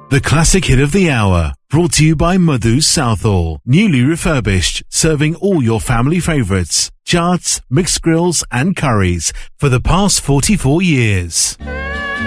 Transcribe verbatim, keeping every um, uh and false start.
The classic hit of the hour, brought to you by Madhu's Southall. Newly refurbished, serving all your family favourites, chaats, mixed grills and curries for the past forty-four years.